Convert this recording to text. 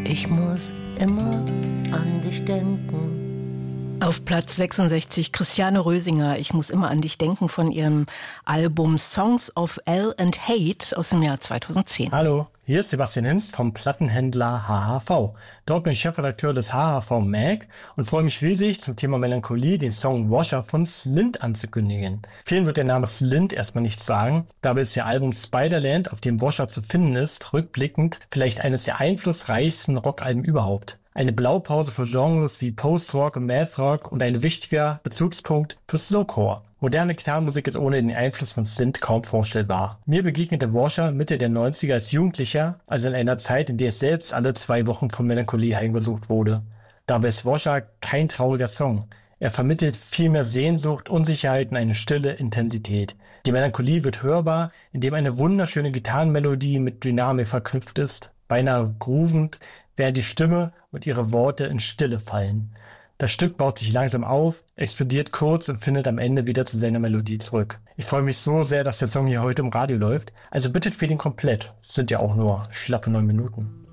Ich muss immer an dich denken. Auf Platz 66 Christiane Rösinger, Ich muss immer an dich denken, von ihrem Album Songs of L and Hate aus dem Jahr 2010. Hallo, hier ist Sebastian Hinz vom Plattenhändler HHV. Dort bin ich Chefredakteur des HHV Mag und freue mich riesig, zum Thema Melancholie den Song Washer von Slint anzukündigen. Vielen wird der Name Slint erstmal nichts sagen, dabei ist ihr Album Spiderland, auf dem Washer zu finden ist, rückblickend vielleicht eines der einflussreichsten Rockalben überhaupt. Eine Blaupause für Genres wie Post-Rock und Math-Rock und ein wichtiger Bezugspunkt für Slowcore. Moderne Gitarrenmusik ist ohne den Einfluss von Synth kaum vorstellbar. Mir begegnete Washer Mitte der 90er als Jugendlicher, also in einer Zeit, in der es selbst alle 2 Wochen von Melancholie heimgesucht wurde. Dabei ist Washer kein trauriger Song. Er vermittelt viel mehr Sehnsucht, Unsicherheit und eine stille Intensität. Die Melancholie wird hörbar, indem eine wunderschöne Gitarrenmelodie mit Dynamik verknüpft ist, beinahe groovend, während die Stimme und ihre Worte in Stille fallen. Das Stück baut sich langsam auf, explodiert kurz und findet am Ende wieder zu seiner Melodie zurück. Ich freue mich so sehr, dass der Song hier heute im Radio läuft. Also bitte spielt ihn komplett. Es sind ja auch nur schlappe 9 Minuten.